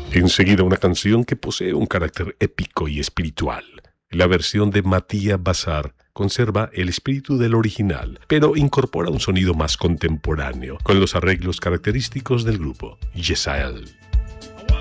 Enseguida una canción que posee un carácter épico y espiritual. La versión de Matías Bazar conserva el espíritu del original, pero incorpora un sonido más contemporáneo, con los arreglos característicos del grupo. Yesael.